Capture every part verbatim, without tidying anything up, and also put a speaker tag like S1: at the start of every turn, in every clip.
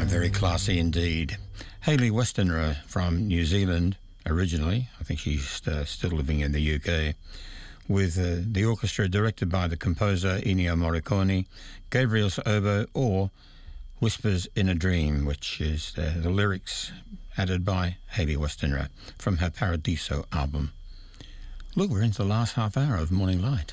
S1: Very classy indeed. Hayley Westenra from New Zealand originally. I think she's uh, still living in the U K. With uh, the orchestra directed by the composer Ennio Morricone, Gabriel's oboe, or Whispers in a Dream, which is uh, the lyrics added by Hayley Westenra from her Paradiso album. Look, we're into the last half hour of Morning Light.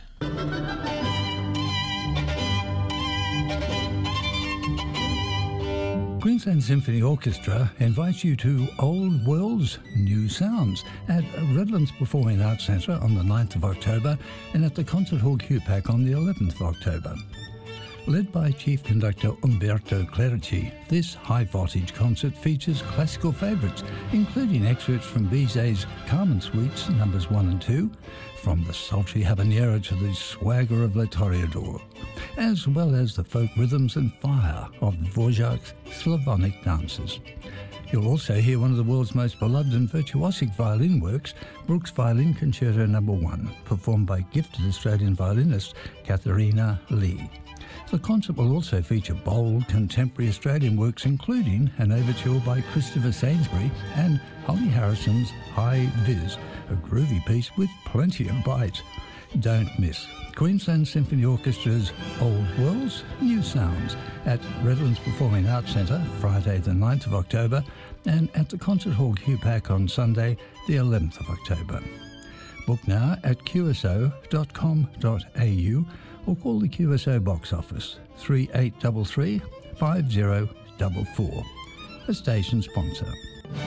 S2: Queensland Symphony Orchestra invites you to Old Worlds, New Sounds at Redlands Performing Arts Centre on the ninth of October and at the Concert Hall Q PAC on the eleventh of October. Led by Chief Conductor Umberto Clerici, this high-voltage concert features classical favourites, including excerpts from Bizet's Carmen Suites numbers one and two, from the sultry habanero to the swagger of Le Toreador, as well as the folk rhythms and fire of Dvorak's Slavonic dances. You'll also hear one of the world's most beloved and virtuosic violin works, Brooks Violin Concerto Number One, performed by gifted Australian violinist Katharina Lee. The concert will also feature bold, contemporary Australian works, including an overture by Christopher Sainsbury and Holly Harrison's High Viz, a groovy piece with plenty of bite. Don't miss Queensland Symphony Orchestra's Old Worlds, New Sounds at Redlands Performing Arts Centre, Friday the ninth of October, and at the Concert Hall Q PAC on Sunday the eleventh of October. Book now at q s o dot com dot a u or call the Q S O box office three eight three three, five zero four four. A station sponsor.